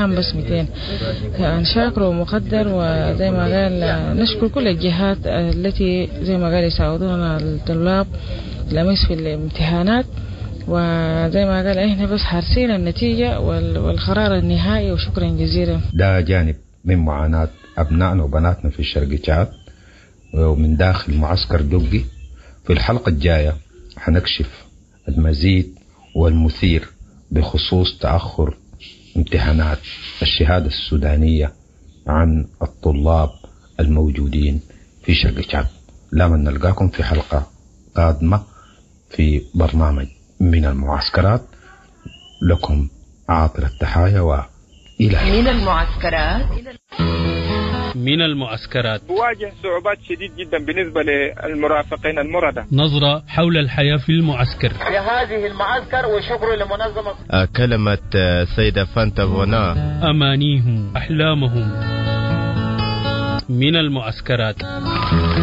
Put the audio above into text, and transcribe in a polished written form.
العام بس 200. يعني شاكر ومقدر، وزي ما قال نشكر كل الجهات التي زي ما قال يساعدونا الطلاب لمس في الامتحانات، وزي ما قال احنا بس حارسين النتيجة والقرار النهائي، وشكرا جزيلا. ده جانب من معاناة أبنائنا وبناتنا في الشرق تشاد ومن داخل معسكر دقي. في الحلقة الجاية حنكشف المزيد والمثير بخصوص تأخر امتحانات الشهادة السودانية عن الطلاب الموجودين في شرق تشاد. لمن نلقاكم في حلقة قادمة في برنامج من المعسكرات. لكم عاطر التحايا وإلى من المعسكرات. من المعسكرات واجه صعوبات شديد جدا بالنسبة للمرافقين المردة. نظرة حول الحياة في المعسكر. في هذه المعسكر، وشكر لمنظمة كلمة سيدة فانتا فونا، أمانيهم أحلامهم. من المعسكرات.